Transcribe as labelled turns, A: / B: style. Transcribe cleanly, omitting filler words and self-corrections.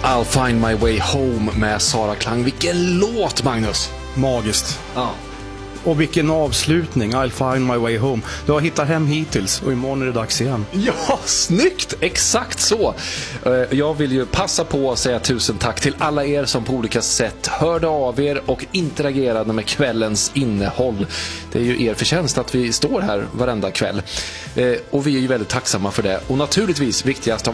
A: I'll find my way home med Sara Klang. Vilken låt, Magnus!
B: Magiskt.
A: Ja.
B: Och vilken avslutning. I'll find my way home. Du har hittat hem hittills och imorgon är det dags igen.
A: Ja, snyggt! Exakt så. Jag vill ju passa på att säga tusen tack till alla er som på olika sätt hörde av er och interagerade med kvällens innehåll. Det är ju er förtjänst att vi står här varenda kväll. Och vi är ju väldigt tacksamma för det. Och naturligtvis, viktigast av